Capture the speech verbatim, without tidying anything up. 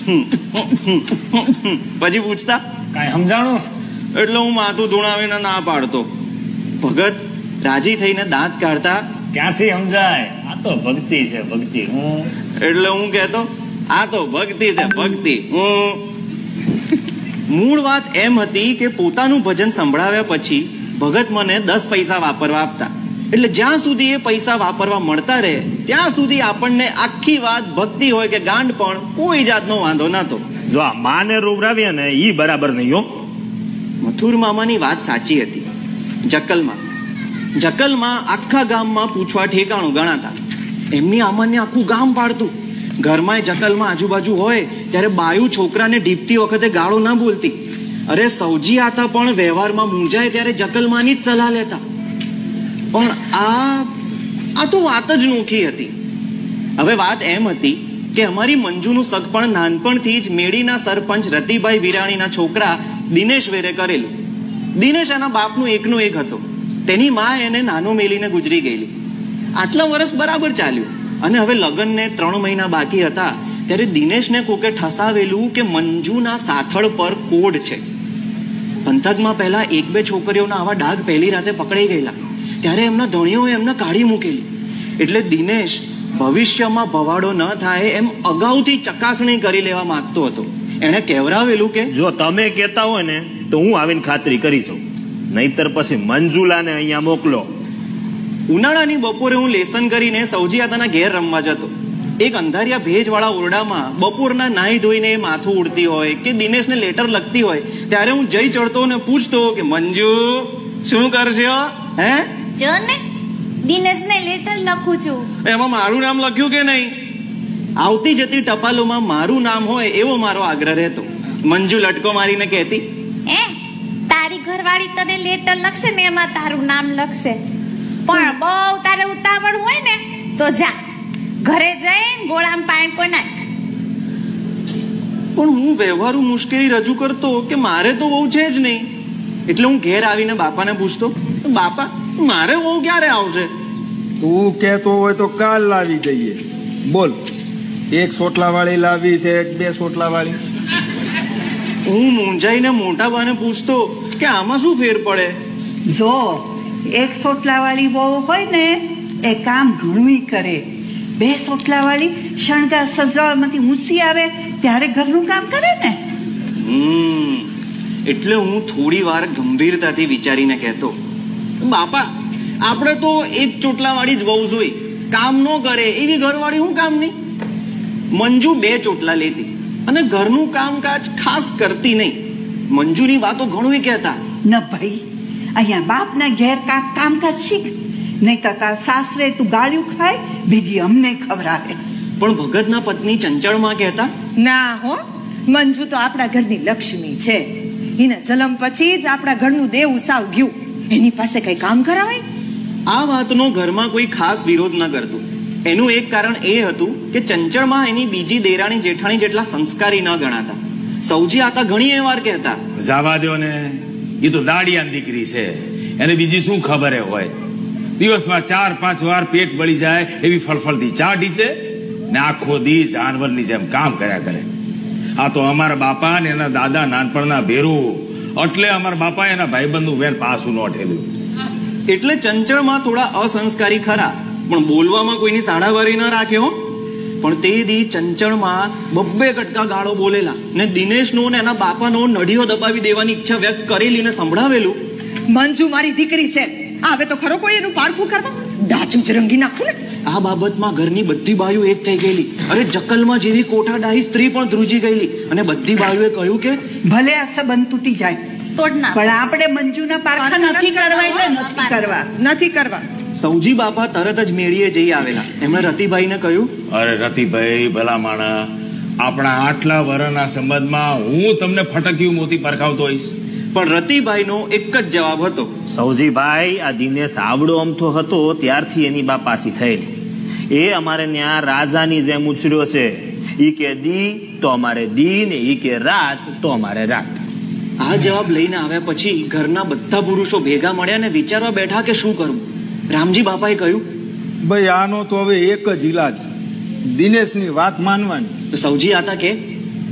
પછી પૂછતા કઈ સમજાણું એટલે હું માથું ધૂણાવીને ના પાડતો. ભગત રાજી થઈને દાંત કાઢતા ક્યાંથી સમજાય? આ તો ભક્તિ છે, ભક્તિ. હું એટલે હું કહેતો આ તો ભક્તિ છે, ભક્તિ. હું મૂળ વાત એમ હતી કે પોતાનું ભજન સંભળાવ્યા પછી ભગત મને દસ પૈસા વાપરવા આપતા. એટલે જ્યાં સુધી એ પૈસા વાપરવા મળતા રહે ત્યાં સુધી આપણને આખી વાત ભક્તિ હોય કે ગાંડ પણ કોઈ જાતનો વાંધો નતો. જો આ માને રોવરાવીએ ને ઈ બરાબર નહીં હો. મથુર મામાની વાત સાચી હતી. જકલમાં જકલમાં આખા ગામમાં પૂછવા ઠેકાણું ગણાતા. એમની આમાને આખું ગામ પાડતું. ઘરમાં જકલમાં આજુબાજુ હોય ત્યારે બાયુ છોકરાને ઢીપતી વખતે ગાળો ના બોલતી. અરે સૌજી આતા પણ વ્યવહારમાં મૂંઝાય ત્યારે જકલમાંની જ સલાહ લેતા. પણ આ આ તો વાત જ નોખી હતી. હવે વાત એમ હતી કે અમારી મંજુનું સગપણ નાનપણથી જ મેડીના સરપંચ રતિભાઈ વિરાણીના છોકરા દિનેશ વેરે કરેલું. દિનેશ એના બાપનું એકનો એક હતો. તેની માં એને નાનો મેલીને ગુજરી ગયેલી. આટલા વર્ષ બરાબર ચાલ્યું અને હવે લગ્નને ત્રણ મહિના બાકી હતા ત્યારે દિનેશને કોકે ઠસાવેલું કે મંજુના સાથળ પર કોડ છે. પંથકમાં પહેલા એક બે છોકરીઓના આવા ડાઘ પહેલી રાતે પકડાઈ ગયેલા ત્યારે એમના ધણીઓએ એમને કાઢી મૂકેલી. એટલે દિનેશ ભવિષ્યમાં ભવાડો ન થાય એમ અગાઉથી ચકાસણી કરી લેવા માંગતો હતો. એણે કહેવરાવેલું કે જો તમે કહેતા હોય ને તો હું આવીને ખાતરી કરીશું, નહીતર પછી મંજુલાને અહીંયા મોકલો. ઉનાળાની બપોરે હું લેસન કરીને સૌજીયાતાના ઘેર રમવા જતો. એક અંધારિયા ભેજવાળા ઓરડામાં બપોરના નાહી ધોઈને માથું ઉડતી હોય કે દિનેશને લેટર લખતી હોય ત્યારે હું જઈ ચડતો ને પૂછતો કે મંજુ શું કરશો? હે જો ને દિનેશને લેટર લખું છું. એમાં મારું નામ લખ્યું કે નહીં? આવતી જતી ટપાલોમાં મારું નામ હોય એવો મારો આગ્રહ રહેતો. મંજુ લટકો મારીને કહેતી એ તારી ઘરવાળી તને લેટર લખશે ને એમાં તારું નામ લખશે. પણ બહુ તારે ઉતાવળ હોય ને તો જા ઘરે જઈને ગોળામાં પાણી કોઈ નાખ. પણ હું વ્યવહારુ મુશ્કેલી રજૂ કરતો કે મારે તો બહુ છે જ નહીં. એટલે હું ઘેર આવીને બાપાને પૂછતો, બાપા મારે બહુ ક્યારે આવશે? તું કહેતો હોય તો કાલ લાવી દઈએ. બોલ, એક સોટલા વાળી લાવી છે બે સોટલા વાળી? હું મૂંઝાઈને મોટા બાને પૂછતો કે આમાં શું ફેર પડે? જો એક સોટલા વાળી બહુ હોય ને એ કામ ઘણું કરે. બે સોટલા વાળી શણગાર સજાવટમાંથી ઊંચી આવે ત્યારે ઘરનું કામ કરે ને. હમ એટલે હું થોડી વાર ગંભીરતાથી વિચારીને કહેતો, બાપા આપણે તો એક ચોટલા વાળી જ વહુ જોઈ, કામ ન કરે એવી ઘરવાળી હું કામ નહીં. મંજુ બે ચોટલા લેતી અને ઘરનું કામકાજ ખાસ કરતી નહીં. મંજુની વાતો ઘણું કહેતા. ન ભાઈ, અહીંયા બાપના ઘેર કાંક કામકાજ શીખ, નહીં તો તાર સાસરે તું ગાળ્યું ખાય ભેગી અમને ખવડાવે. પણ ભગતના પત્ની ચંચળમાં કહેતા, ના હો, મંજુ તો આપણા ઘરની લક્ષ્મી છે. એના જન્મ પછી જ આપણા ઘરનું દેવું સાવ ગયું. એની પાસે કઈ કામ કરાવાય? આ વાતનો ઘરમાં કોઈ ખાસ વિરોધ ન કરતું. એનું એક કારણ એ હતું કે ચંચળમાં એની બીજી દેરાણી જેઠાણી જેટલા સંસ્કારી ન ગણાતા. સૌજી આતા ઘણી વાર કહેતા, જવા દો ને, એ તો દાડિયાની દીકરી છે, એને બીજી શું ખબર હોય? દિવસમાં ચાર પાંચ વાર પેટ બળી જાય એવી ફળફળતી ચા ઢીચે ને આખો દી જાનવરની જેમ કામ કર્યા કરે. આ તો અમારા બાપા ને એના દાદા નાનપણના ભેરું, એટલે અમારા બાપા એના ભાઈબંધનું વેર પાછું ન ઠેલું. એટલે ચંચળમાં થોડા અસંસ્કારી ખરા, પણ બોલવામાં કોઈની સાડાવારી ન રાખે હો. પણ તે દી ચંચળમાં બબ્બે કટકા ગાળો બોલેલા ને દિનેશનો ને એના બાપાનો નડીઓ દબાવી દેવાની ઈચ્છા વ્યક્ત કરેલી ને સંભળાવેલું. મંજુ મારી દીકરી છે, આવે તો ખરો કોઈ એનું પારખું કરવા? દાચું જ રંગી નાખું ને. આ બાબતમાં ઘરની બધી બાયું એક થઈ ગયેલી. અરે જકલમાં જેવી કોઠા ડાહી સ્ત્રી પણ ધ્રુજી ગયેલી અને બધી બાયુએ કહ્યું કે ભલે આ સંબંધ તૂટી જાય તોડના, પણ આપણે મંજુના પારખા નથી કરવા એટલે નથી કરવા નથી કરવા. સૌજી બાપા તરત જ મેળીએ જઈ આવેલા. એમણે રતિભાઈને કહ્યું, અરે રતિભાઈ ભલા માણા, આપણા આટલા વર્ષના સંબંધમાં હું તમને ફટક્યું મોતી પરખાવતો હોઈશ. પણ રતિભાઈનો એક જ જવાબ હતો, સૌજીભાઈ આ દિનેશ આવડો અમથો હતો ત્યારથી એની બાપાસી થયેલી. એ અમારે ત્યાં રાજાની જેમ ઉછર્યો છે. ઈ કે દી તો અમારે દી ને ઈ કે રાત તો અમારે રાત. આ જવાબ લઈને આવ્યા પછી ઘરના બધા પુરુષો ભેગા મળ્યા ને વિચારવા બેઠા કે શું કરવું. રામજી બાપાએ કહ્યું, ભાઈ આનો તો હવે એક જ ઈલાજ, દિનેશની વાત માનવાની. સૌજી આતા કે